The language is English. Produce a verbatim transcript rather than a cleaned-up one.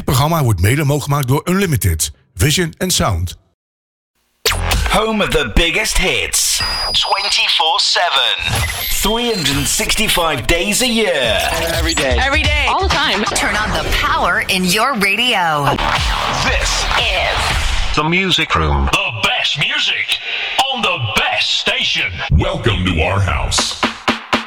programma wordt mede mogelijk gemaakt door Unlimited, Vision and Sound. Home of the biggest hits. twenty-four seven. three hundred sixty-five days a year. Every day. Every day. All the time. Turn on the power in your radio. This is The Music Room. The best music on the best station. Welcome to our house.